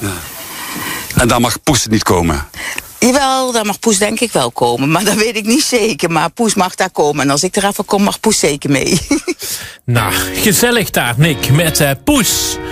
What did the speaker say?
Ja. En dan mag Poes niet komen? Jawel, daar mag Poes denk ik wel komen. Maar dat weet ik niet zeker. Maar Poes mag daar komen. En als ik er even kom, mag Poes zeker mee. Nou, gezellig daar, Nick, met Poes.